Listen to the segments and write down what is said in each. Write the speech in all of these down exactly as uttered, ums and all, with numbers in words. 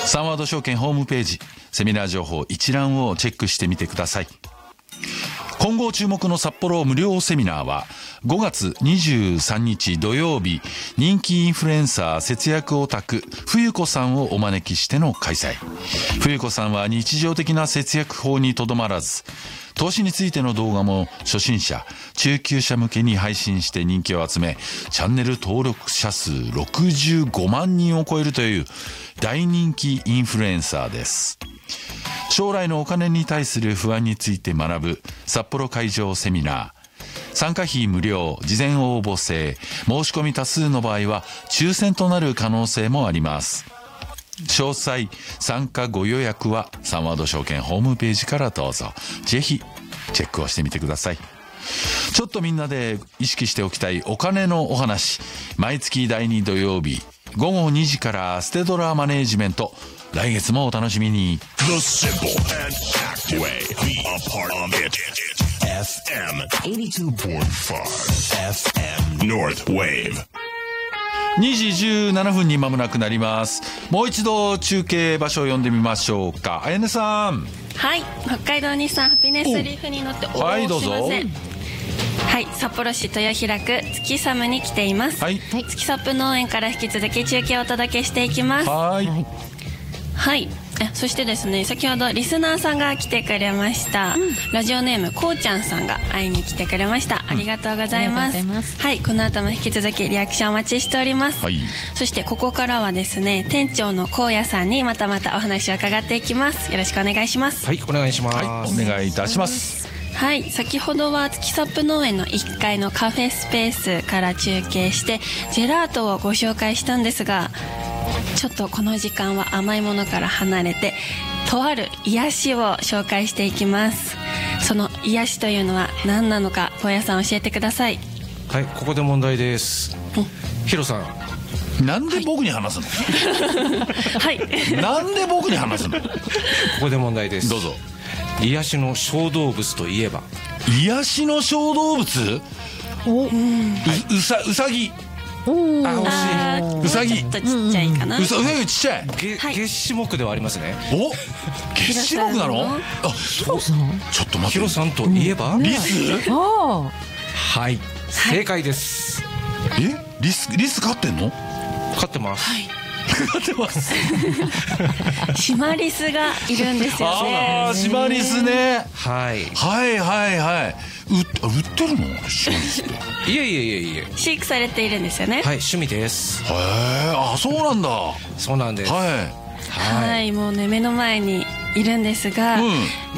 サンワード証券ホームページセミナー情報一覧をチェックしてみてください。今後注目の札幌無料セミナーはごがつにじゅうさんにち土曜日、人気インフルエンサー節約オタク冬子さんをお招きしての開催。冬子さんは日常的な節約法にとどまらず、投資についての動画も初心者中級者向けに配信して人気を集め、チャンネル登録者数ろくじゅうごまんにんを超えるという大人気インフルエンサーです。将来のお金に対する不安について学ぶ札幌会場セミナー。参加費無料、事前応募制、申し込み多数の場合は抽選となる可能性もあります。詳細、参加ご予約はサンワード証券ホームページからどうぞ。ぜひチェックをしてみてください。ちょっとみんなで意識しておきたいお金のお話。毎月だいに土曜日ごごにじからステドラマネージメント。来月もお楽しみに。 The simple and active way. Be a part of it. エフエム エイティーツーポイントファイブ エフエム North Wave。 にじじゅうななふんに間もなくなります。もう一度中継場所を呼んでみましょうか。あやねさん。 はい、北海道日産ハピネスリーフに乗っておはいどうぞ。 すいません。はい、札幌市豊平区月寒に来ています。 はい、 月サップ農園から引き続き中継をお届けしていきます。 はい、 はい、えそしてですね、先ほどリスナーさんが来てくれました、うん、ラジオネームこうちゃんさんが会いに来てくれました、うん、ありがとうございます。はい、この後も引き続きリアクションお待ちしております、はい、そしてここからはですね、店長のこうやさんにまたまたお話を伺っていきます。よろしくお願いします。 はい、お願いします。 はい、お願いいたします。 はい、先ほどは月サップ農園のいっかいのカフェスペースから中継してジェラートをご紹介したんですが、ちょっとこの時間は甘いものから離れてとある癒しを紹介していきます。その癒しというのは何なのか、小屋さん教えてください。 はい、ここで問題です。ヒロさん、 なんで僕に話すの？ はいなんで僕に話すの？ここで問題です。 どうぞ。 癒しの小動物といえば？ 癒しの小動物？お、うん、う, う, さうさぎ。 おあ、 惜しい。 うさぎ。 ちょっとちっちゃいかな。 うさぎちっちゃい。 げ、はい、月種目ではありますね。 お、月種目なの？あ、そう。ちょっと待って。 ヒロさんといえば？ リス？ はい、正解です。 え、リスリス飼ってんの？ 飼ってます。 はい。 飼ってます。 シマリスがいるんですよね。 ああ、シマリスね。 はい。 はいはいはい。う売ってるの？シマリスって。 いえいえいえいえ。 飼育されているんですよね。 はい、趣味です。 へえ、あ、そうなんだ。 そうなんです。 はい。 はい、はい、もうね目の前にいるんですが、うん、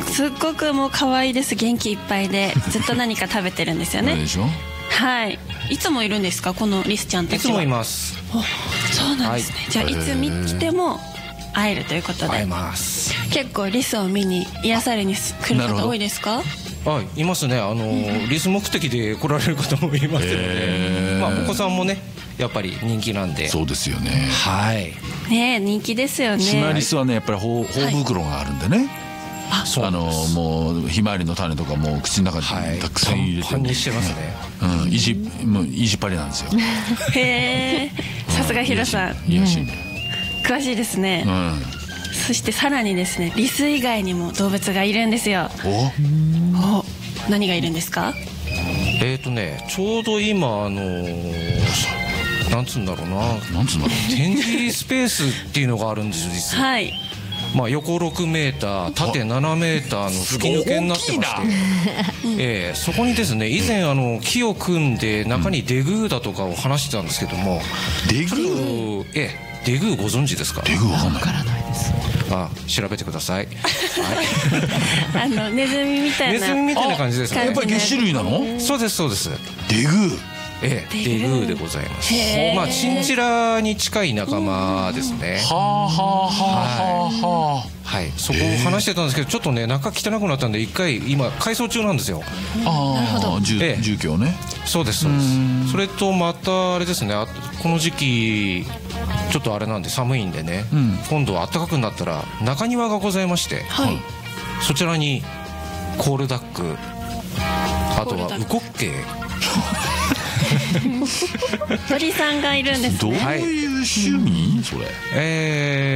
すっごくもう可愛いです。元気いっぱいでずっと何か食べてるんですよね。 でしょ？ はい。いつもいるんですか、このリスちゃんたちは？ いつもいます。 そうなんですね。はい、じゃあいつ見来ても会えるということで。 会えます。 結構リスを見に癒されに来る方多いですか？ はい、いますね。あの、うん、リス目的で来られる方もいますので、まあお子さんもねやっぱり人気なんで。 そうですよね。 はい。 ね、人気ですよね。 シマリスはねやっぱり頬袋があるんでね。はい、あ, あのもうひまわりの種とかも口の中にたくさん入れて、 パンパンにしてますね。 うん、意地もう意地っ張りなんですよ。 へえ、さすがヒロさん。 癒し、うん、 詳しいですね。うん、そしてさらにですね、リス以外にも動物がいるんですよ。お、お、何がいるんですか？ えーとね、ちょうど今あのー、なんつうんだろうな、 なんつうんだろう、 展示スペースっていうのがあるんですよ実は。はい。まあ、横ろくメーター縦ななメーターの吹き抜けになってまして、えー、そこにですね以前あの木を組んで中にデグーだとかを話してたんですけども、 デグー、 ええ、デグーご存知ですか？ デグーわからないです。 あ、調べてください。 はい、あのネズミみたいな、 ネズミみたいな感じですね。 やっぱり月種類なの？ そうですそうです。 デグー、 ええ、デグーでございます。まあチンチラに近い仲間ですね。 はあはあはあはあ。 はい、そこを話してたんですけど、ちょっとね中汚くなったんで一回今改装中なんですよ。 ああ、なるほど。住居ね。 そうですそうです。それとまたあれですね、この時期ちょっとあれなんで寒いんでね、うん、今度は暖かくなったら中庭がございまして、はい、そちらにコールダック、あとはウコッケー鳥さんがいるんですね。 どういう趣味、それ？ えー